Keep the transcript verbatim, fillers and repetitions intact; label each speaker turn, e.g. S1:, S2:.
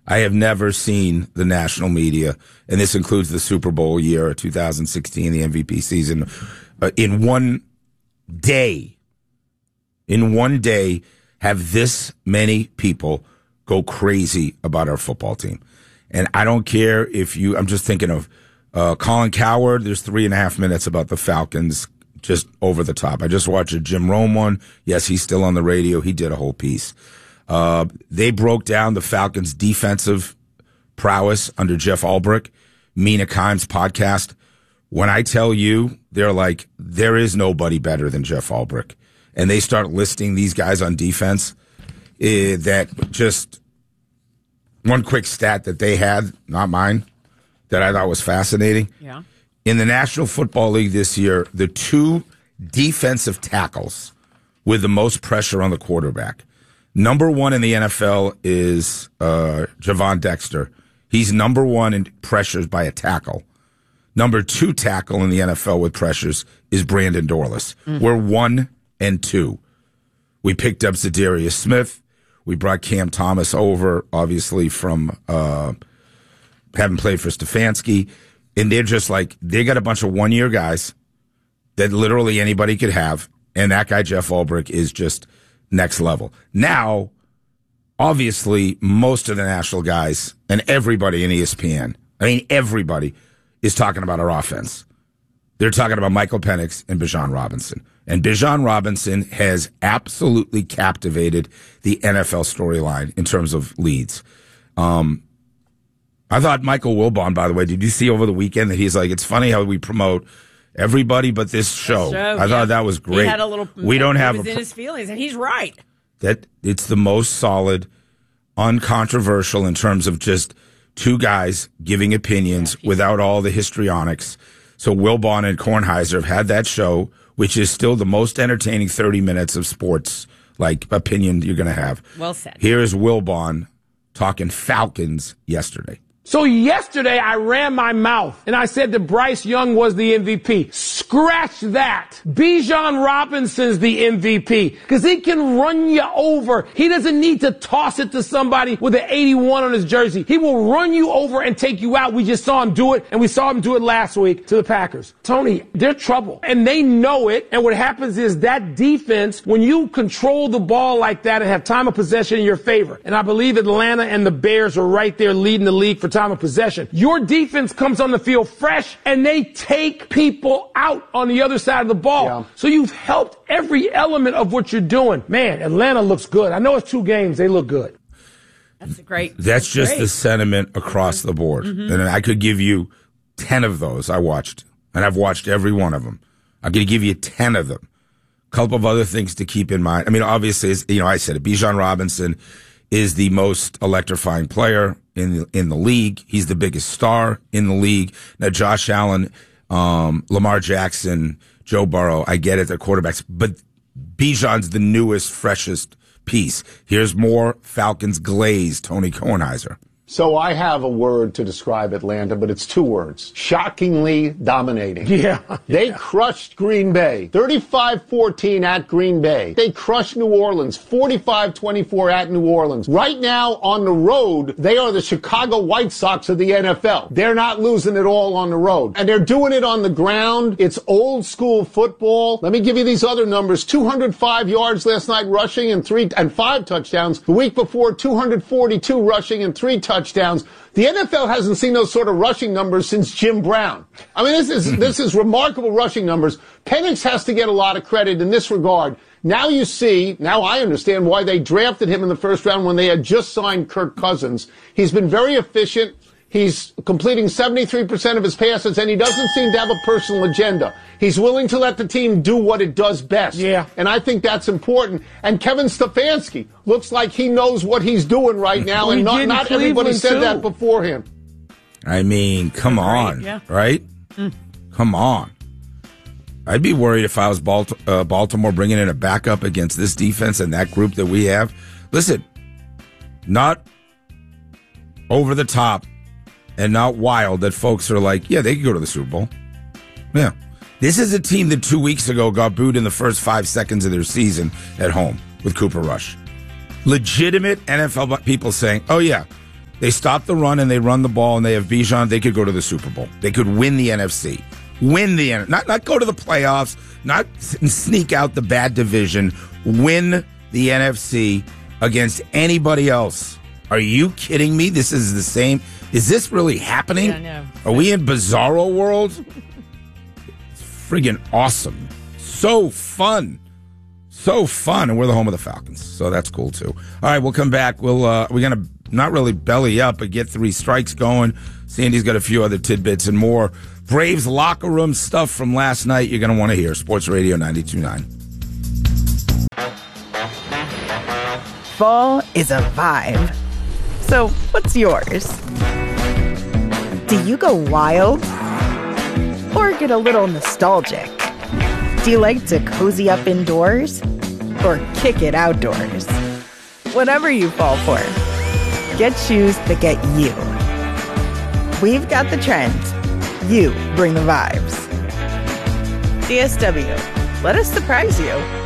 S1: I have never seen the national media, and this includes the Super Bowl year of two thousand sixteen, the M V P season, uh, in one day, in one day, have this many people go crazy about our football team. And I don't care if you, I'm just thinking of uh, Colin Cowherd. There's three and a half minutes about the Falcons, just over the top. I just watched a Jim Rome one. Yes, he's still on the radio. He did a whole piece. Uh, they broke down the Falcons' defensive prowess under Jeff Ulbrich, Mina Kimes' podcast. When I tell you, they're like, there is nobody better than Jeff Ulbrich. And they start listing these guys on defense uh, that just one quick stat that they had, not mine, that I thought was fascinating.
S2: Yeah.
S1: In the National Football League this year, the two defensive tackles with the most pressure on the quarterback. Number one in the N F L is uh, Javon Dexter. He's number one in pressures by a tackle. Number two tackle in the N F L with pressures is Brandon Dorlus. Mm-hmm. We're one and two. We picked up Zadarius Smith. We brought Cam Thomas over, obviously, from uh, having played for Stefanski. And they're just like, they got a bunch of one-year guys that literally anybody could have. And that guy, Jeff Ulbrich, is just next level. Now, obviously, most of the national guys and everybody in E S P N, I mean, everybody is talking about our offense. They're talking about Michael Penix and Bijan Robinson. And Bijan Robinson has absolutely captivated the N F L storyline in terms of leads. Um, I thought Michael Wilbon, by the way, did you see over the weekend that he's like, it's funny how we promote everybody but this show.
S2: show
S1: I
S2: yeah.
S1: thought that was great.
S2: He had a little,
S1: we don't have
S2: he was
S1: a,
S2: in his feelings, and he's right.
S1: That it's the most solid, uncontroversial in terms of just two guys giving opinions yeah, without all the histrionics. So Wilbon and Kornheiser have had that show, which is still the most entertaining thirty minutes of sports, like, opinion you're going to have.
S2: Well said.
S1: Here is Wilbon talking Falcons yesterday.
S3: So yesterday I ran my mouth and I said that Bryce Young was the M V P. Scratch that. Bijan Robinson's the M V P because he can run you over. He doesn't need to toss it to somebody with an eighty-one on his jersey. He will run you over and take you out. We just saw him do it, and we saw him do it last week to the Packers. Tony, they're trouble, and they know it. And what happens is that defense, when you control the ball like that and have time of possession in your favor, and I believe Atlanta and the Bears are right there leading the league for time of possession. Your defense comes on the field fresh and they take people out on the other side of the ball. Yeah. So you've helped every element of what you're doing. Man, Atlanta looks good. I know it's two games. They look good.
S2: That's a great.
S1: That's,
S2: that's
S1: just
S2: great.
S1: the sentiment across the board. Mm-hmm. And I could give you ten of those I watched, and I've watched every one of them. I'm going to give you ten of them. A couple of other things to keep in mind. I mean, obviously, you know, I said it. Bijan Robinson is the most electrifying player in the, in the league. He's the biggest star in the league. Now, Josh Allen, um, Lamar Jackson, Joe Burrow, I get it, they're quarterbacks, but Bijan's the newest, freshest piece. Here's more Falcons glaze, Tony Kornheiser.
S4: So I have a word to describe Atlanta, but it's two words. Shockingly dominating.
S3: Yeah.
S4: They crushed Green Bay. thirty-five fourteen at Green Bay. They crushed New Orleans. forty-five twenty-four at New Orleans. Right now, on the road, they are the Chicago White Sox of the N F L. They're not losing it all on the road. And they're doing it on the ground. It's old school football. Let me give you these other numbers. two hundred five yards last night rushing and three and five touchdowns. The week before, two hundred forty-two rushing and three touchdowns. touchdowns. The N F L hasn't seen those sort of rushing numbers since Jim Brown. I mean, this is this is remarkable rushing numbers. Penix has to get a lot of credit in this regard. Now you see, now I understand why they drafted him in the first round when they had just signed Kirk Cousins. He's been very efficient. He's completing seventy-three percent of his passes, and he doesn't seem to have a personal agenda. He's willing to let the team do what it does best.
S3: Yeah.
S4: And I think that's important. And Kevin Stefanski looks like he knows what he's doing right now, and not, not everybody said too. that before him.
S1: I mean, come on,
S2: yeah.
S1: right? Mm. Come on. I'd be worried if I was Balt- uh, Baltimore bringing in a backup against this defense and that group that we have. Listen, not over the top and not wild that folks are like, yeah, they could go to the Super Bowl. Yeah. This is a team that two weeks ago got booed in the first five seconds of their season at home with Cooper Rush. Legitimate N F L people saying, oh, yeah, They stop the run and they run the ball and they have Bijan, they could go to the Super Bowl. They could win the N F C. Win the not not go to the playoffs, not sneak out the bad division. Win the N F C against anybody else. Are you kidding me? This is the same. Is this really happening?
S2: Yeah, no.
S1: Are we in Bizarro world? It's friggin' awesome. So fun. So fun. And we're the home of the Falcons. So that's cool too. All right, we'll come back. We'll uh, we're gonna not really belly up, but get three strikes going. Sandy's got a few other tidbits and more. Braves locker room stuff from last night you're going to want to hear. Sports Radio ninety-two point nine.
S5: Fall is a vibe. So what's yours? Do you go wild? Or get a little nostalgic? Do you like to cozy up indoors? Or kick it outdoors? Whatever you fall for, get shoes that get you. We've got the trends. You bring the vibes. D S W, let us surprise you.